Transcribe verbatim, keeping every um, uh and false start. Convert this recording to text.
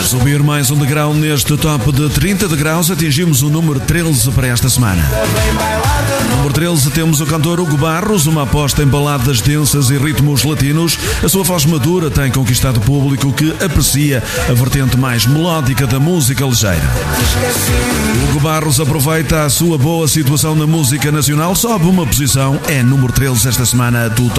Subir mais um degrau neste top de trinta degraus, atingimos o número treze para esta semana. No número treze temos o cantor Hugo Barros, uma aposta em baladas densas e ritmos latinos. A sua voz madura tem conquistado o público que aprecia a vertente mais melódica da música ligeira. Hugo Barros aproveita a sua boa situação na música nacional, sobe uma posição, é número treze esta semana do top.